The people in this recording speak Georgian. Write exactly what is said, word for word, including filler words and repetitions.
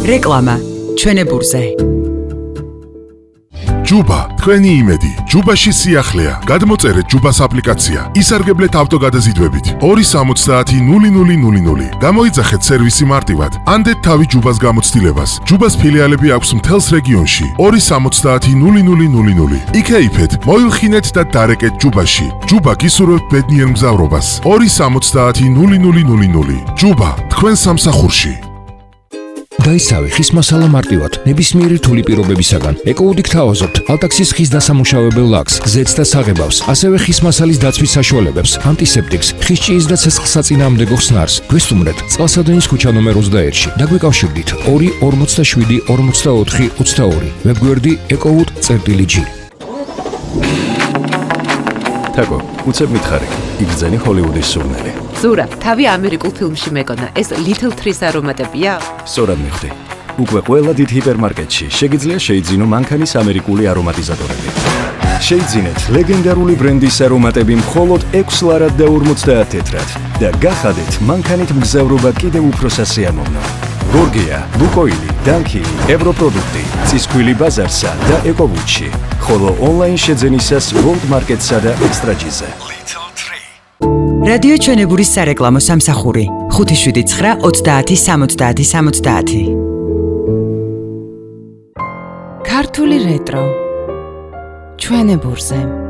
რეკლამა ჩვენებურზე. ჯუბა, თქვენი იმედი. ჯუბაში სიახლეა. გადმოწერეთ ჯუბას აპლიკაცია. ისარგებლეთ ავტოგადაზიდვებით. ორი სამოცდაათი ნული ნული ნული ნული. გამოიძახეთ სერვისი მარტივად. ანდეთ თავი ჯუბას გამოცდილებას. ჯუბას ფილიალები აქვს მთელს რეგიონში. ორი სამოცდაათი ნული ნული ნული ნული. იქეიფეთ, მოილხინეთ და დარეკეთ ჯუბაში. ჯუბა გისურვებთ ბედნიერ მგზავრობას. ორი სამოცდაათი ნული ნული ნული ნული. ჯუბა, თქვენ სამსახურში. დაისავე ხის მასალა მარტივად, ნებისმიერი რთული პირობებისაგან. ეკოუდით თავაზობთ ალტაქსის ხის დასამუშავებელ ლაქს, ზეთს და საღებავს, ასევე ხის მასალის დაცვის საშუალებებს, ანტისეპტიკს, ხის ჭიის და ცეცხლსაწინააღმდეგო ხსნარს. გვესტუმრეთ წყალსადენის ქუჩა ნომერ ოცდაერთში. დაგვიკავშირდით ორი ორმოცდაშვიდი ორმოცდაოთხი ოცდაორი. ვებგვერდი ეკოუდ წერტილი ჯი. თაკო, უცებ მითხარი, იგრძენი ჰოლივუდის სურნელი. ზურა, თავი ამერიკულ ფილმში მეკონა, ეს Little Trees არომატებია? სწორად მივხვდი. უკვე ყველა დიდ ჰიპერმარკეტში შეგიძლია შეიძინო მანქანის ამერიკული არომატიზატორები. შეიძინეთ ლეგენდარული ბრენდის არომატები მხოლოდ ექვს ლარად და ორმოცდაათ თეთრად და გახადეთ მანქანით მგზავრობა კიდევ უფრო სასიამოვნო. გორგია, ლუკოილი, დანკილი, ევროპროდუქტი, წისქვილი ბაზარსა და ეკოვუდში, ხოლო ონლაინ შეძენისას World Market-სა და ექსტრაჯიზე. რადიო ჩვენებურის სარეკლამო სამსახური ხუთი შვიდი ცხრა ოცდაათი სამოცდაათი სამოცდაათი. ქართული რეტრო ჩვენებურზე.